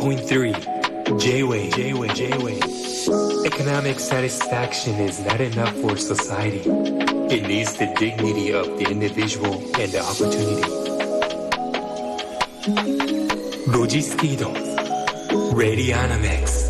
81.3 J-Wave Economic satisfaction is not enough for society. It needs the dignity of the individual and the opportunity. Logistido Radionics。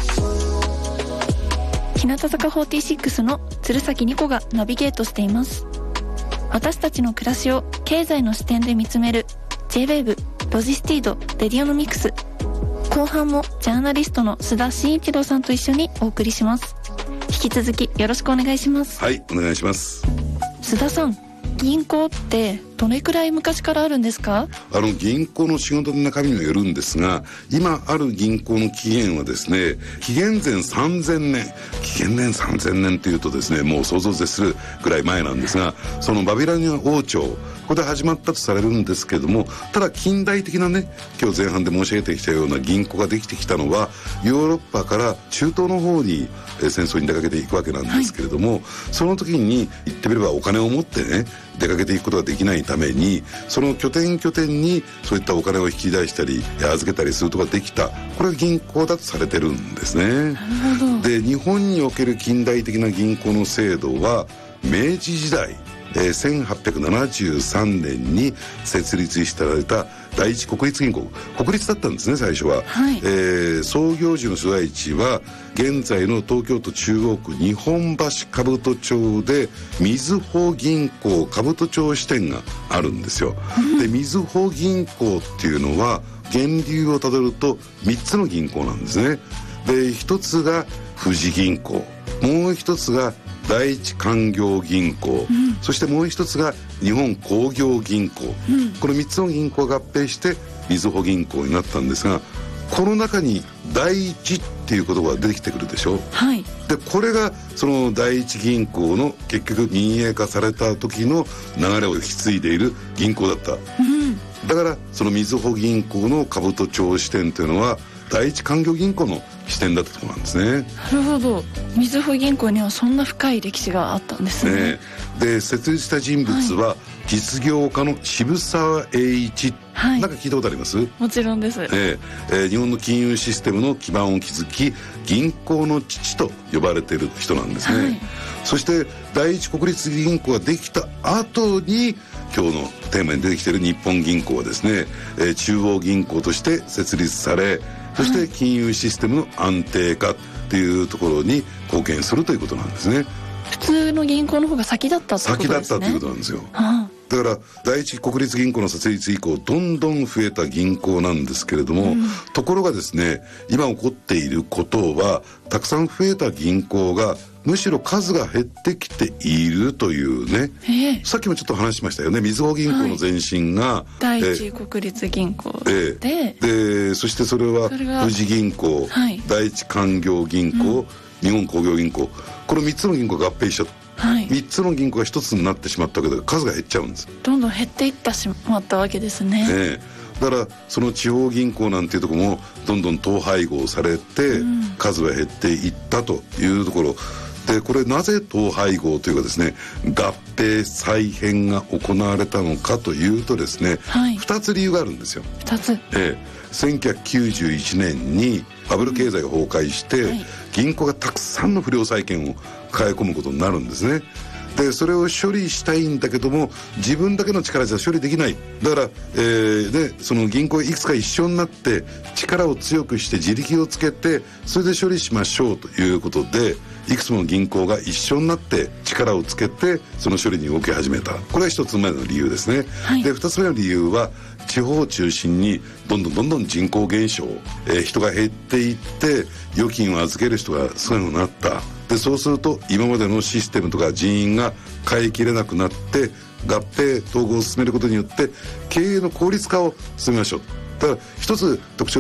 日向坂46の鶴崎ニコがナビゲートしています。私たちの暮らしを経済の視点で見つめる J-Wave ロジスティードレディオノミクス。後半もジャーナリストの須田慎一郎さんと一緒にお送りします。引き続きよろしくお願いします。 はい、お願いします。 須田さん、銀行ってどれくらい昔からあるんですか？ 銀行の仕事の中身にもよるんですが、今ある銀行の起源はですね、紀元前3000年紀元前3000年というとですね、もう想像を絶するぐらい前なんですが、そのバビロニア王朝、ここで始まったとされるんですけども、ただ近代的なね、今日前半で申し上げてきたような銀行ができてきたのはヨーロッパから中東の方に戦争に出かけていくわけなんですけれども、はい、その時に言ってみればお金を持ってね出かけていくことができないために、その拠点にそういったお金を引き出したり預けたりすることができた、これが銀行だとされてるんですね。 なるほど。 で、日本における近代的な銀行の制度は明治時代1873年に設立された第一国立銀行、国立だったんですね最初は、 はい。 創業時の所在地は現在の東京都中央区日本橋兜町でみずほ銀行兜町支店があるんですよ、でみずほ銀行っていうのは源流をたどると3つの銀行なんですね。で、一つが富士銀行、もう一つが第一勧業銀行、そしてもう一つが日本工業銀行、この3つの銀行が合併してみずほ銀行になったんですが、この中に第一っていう言葉が出てきてくるでしょ、 はい、 でこれがその第一銀行の結局民営化された時の流れを引き継いでいる銀行だった、だからそのみずほ銀行の兜町支店というのは第一勧業銀行の支店だったところなんですね。 なるほど。みずほ銀行にはそんな深い歴史があったんですね。 で、設立した人物は、実業家の渋沢栄一、なんか聞いたことあります？ もちろんです。 日本の金融システムの基盤を築き銀行の父と呼ばれている人なんですね、そして第一国立銀行ができた後に今日のテーマに出てきている日本銀行はですね、中央銀行として設立され、そして金融システムの安定化っていうところに貢献するということなんですね。 普通の銀行の方が先だったってことですね。 先だったということなんですよ、だから第一国立銀行の設立以降どんどん増えた銀行なんですけれども、ところがですね、今起こっていることはたくさん増えた銀行がむしろ数が減ってきているというね、さっきもちょっと話しましたよね。みずほ銀行の前身が、 第一国立銀行で、そしてそれは富士銀行、第一勧業銀行、日本工業銀行、この3つの銀行が合併しちゃった、3つの銀行が1つになってしまったわけで数が減っちゃうんです。 どんどん減っていってしまったわけですね。 だからその地方銀行なんていうところもどんどん統廃合されて、数が減っていったというところで、これなぜ統廃合というかですね、合併再編が行われたのかというとですね、2つ理由があるんですよ。 2つ。 1991年にバブル経済が崩壊して、銀行がたくさんの不良債権を抱え込むことになるんですね。でそれを処理したいんだけども自分だけの力じゃ処理できない。だから、でその銀行いくつか一緒になって力を強くして自力をつけてそれで処理しましょうということで、いくつもの銀行が一緒になって力をつけてその処理に動き始めた。これが一つ目の理由ですね、で二つ目の理由は地方を中心にどんどん人口減少、人が減っていって預金を預ける人が少なくなった。でそうすると今までのシステムとか人員が変えきれなくなって合併統合を進めることによって経営の効率化を進めましょう。ただ一つ特徴